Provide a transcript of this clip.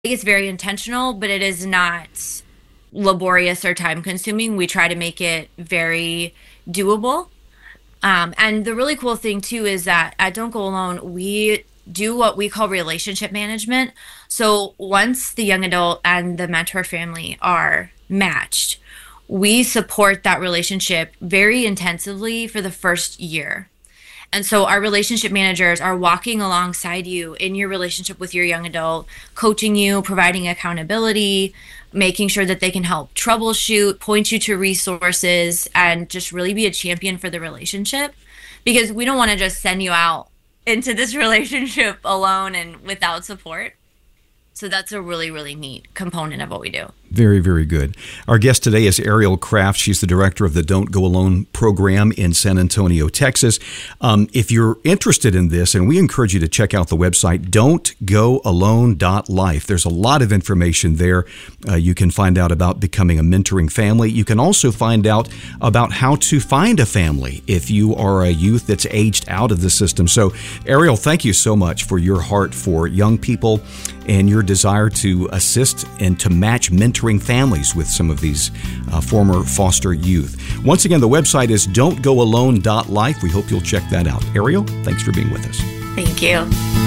it's very intentional, but it is not laborious or time consuming. We try to make it very doable. And the really cool thing too is that at Don't Go Alone, we do what we call relationship management. So once the young adult and the mentor family are matched, we support that relationship very intensively for the first year. And so our relationship managers are walking alongside you in your relationship with your young adult, coaching you, providing accountability, making sure that they can help troubleshoot, point you to resources, and just really be a champion for the relationship. Because we don't want to just send you out into this relationship alone and without support. So that's a really, really neat component of what we do. Very, very good. Our guest today is Ariel Kraft. She's the director of the Don't Go Alone program in San Antonio, Texas. If you're interested in this, and we encourage you to check out the website, don'tgoalone.life. There's a lot of information there. You can find out about becoming a mentoring family. You can also find out about how to find a family if you are a youth that's aged out of the system. So, Ariel, thank you so much for your heart for young people and your desire to assist and to match mentoring families with some of these former foster youth. Once again, the website is don'tgoalone.life. We hope you'll check that out. Ariel, thanks for being with us. Thank you.